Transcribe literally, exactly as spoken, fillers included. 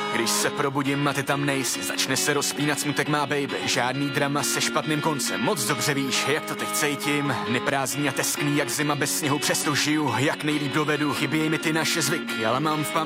Když se probudím a ty tam nejsi, začne se rozpínat smutek má baby. Žádný drama se špatným koncem, moc dobře víš, jak to teď cítím. Neprázdný a teskný jak zima bez sněhu, přesto žiju, jak nejlíp dovedu. Chybějí mi ty naše zvyky, ale mám v paměti